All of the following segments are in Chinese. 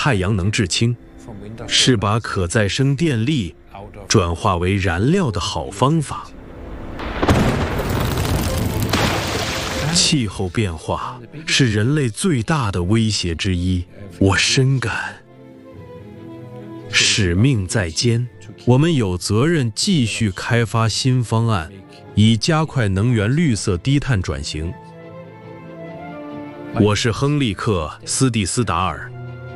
太阳能制氢，是把可再生电力转化为燃料的好方法。气候变化是人类最大的威胁之一，我深感使命在肩，我们有责任继续开发新方案，以加快能源绿色低碳转型。我是亨利克·斯蒂斯达尔，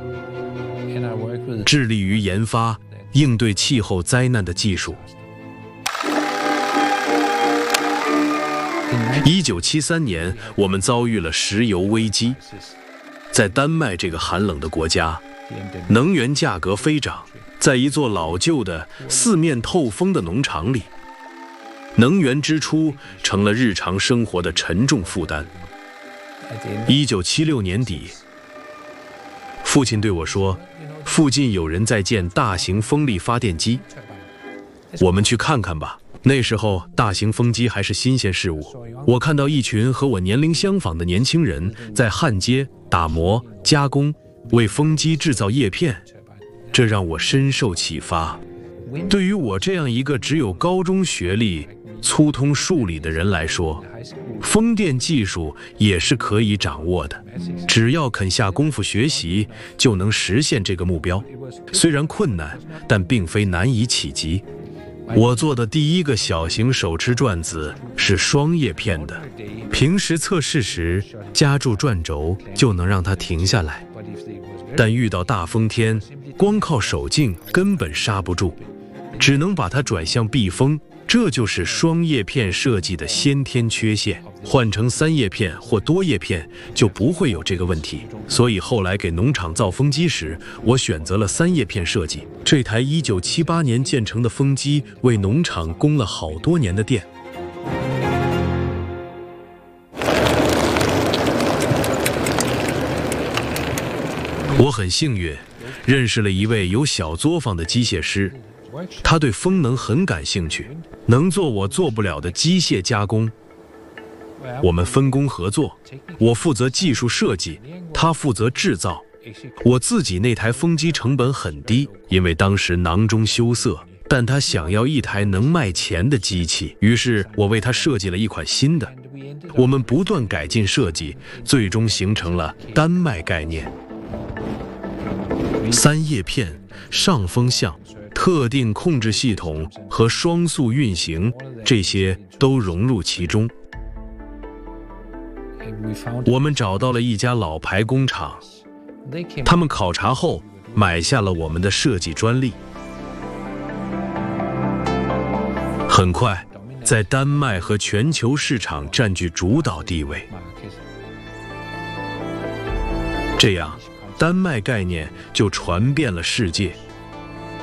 致力于研发应对气候灾难的技术。1973年，我们遭遇了石油危机。在丹麦这个寒冷的国家，能源价格飞涨。在一座老旧的、四面透风的农场里，能源支出成了日常生活的沉重负担。1976年底，父亲对我说，附近有人在建大型风力发电机，我们去看看吧。那时候大型风机还是新鲜事物，我看到一群和我年龄相仿的年轻人在焊接、打磨、加工，为风机制造叶片，这让我深受启发。对于我这样一个只有高中学历、粗通数理的人来说，风电技术也是可以掌握的，只要肯下功夫学习，就能实现这个目标。虽然困难，但并非难以企及。我做的第一个小型手持转子是双叶片的，平时测试时夹住转轴就能让它停下来，但遇到大风天，光靠手劲根本刹不住，只能把它转向避风。这就是双叶片设计的先天缺陷，换成3叶片或多叶片就不会有这个问题。所以后来给农场造风机时，我选择了3叶片设计。这台1978年建成的风机为农场供了好多年的电。我很幸运，认识了一位有小作坊的机械师，他对风能很感兴趣，能做我做不了的机械加工。我们分工合作，我负责技术设计，他负责制造。我自己那台风机成本很低，因为当时囊中羞涩，但他想要一台能卖钱的机器，于是我为他设计了一款新的。我们不断改进设计，最终形成了丹麦概念。3叶片、上风向、特定控制系统和双速运行，这些都融入其中。我们找到了一家老牌工厂，他们考察后买下了我们的设计专利。很快，在丹麦和全球市场占据主导地位。这样，丹麦概念就传遍了世界。